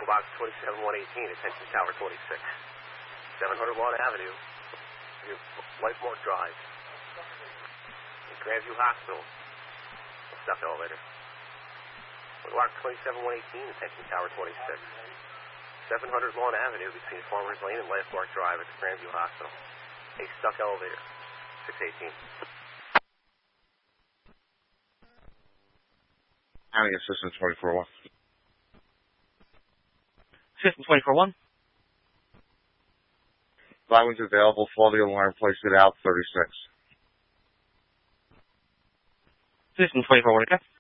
box 27118, attention tower 26. 700 Lawn Avenue, Lifemark Drive. In Grandview Hospital, stuck elevator. Box 27118, attention tower 26. 700 Lawn Avenue between Farmers Lane and Lifemark Drive at the Grandview Hospital. A stuck elevator, 618. County Assistant 24-1. Assistant 24-1. Volume's available. Faulty alarm. Placed it out. 36. Assistant 24-1, okay?